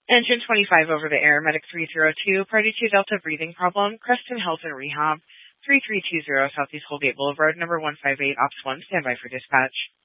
Engine 25 over the air, Medic 302, Party 2 Delta breathing problem, Creston Health and Rehab, 3320 Southeast Holgate Boulevard, number 158, Ops 1, standby for dispatch.